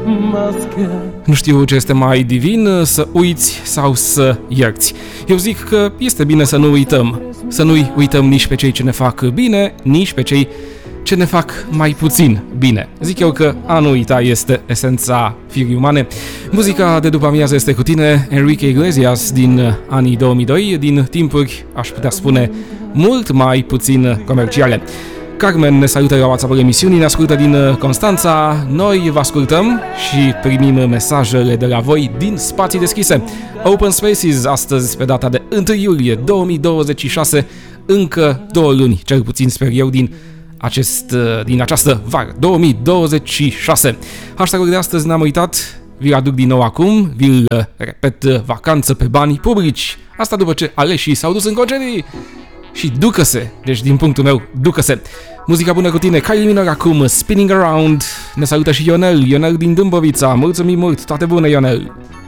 Nu știu ce este mai divin, să uiți sau să ierți. Eu zic că este bine să nu uităm. Să nu uităm nici pe cei ce ne fac bine, nici pe cei ce ne fac mai puțin bine. Zic eu că a nu uita este esența firii umane. Muzica de după amiază este cu tine, Enrique Iglesias din anii 2002, din timpuri, aș putea spune, mult mai puțin comerciale. Carmen ne salută la WhatsApp-ul emisiunii, ne ascultă din Constanța. Noi vă ascultăm și primim mesajele de la voi din spații deschise. Open Spaces, astăzi pe data de 1 iulie 2026, încă 2 luni, cel puțin sper eu, din această vară 2026. Hashtag-ul de astăzi n-am uitat, vi-l aduc din nou acum, vi-l repet, vacanță pe bani publici. Asta după ce aleșii s-au dus în concedii. Și ducă-se, deci din punctul meu, ducă-se. Muzica bună cu tine, Kylie Minogue acum, Spinning Around. Ne salută și Ionel din Dâmbovița. Mulțumim mult, toate bune, Ionel.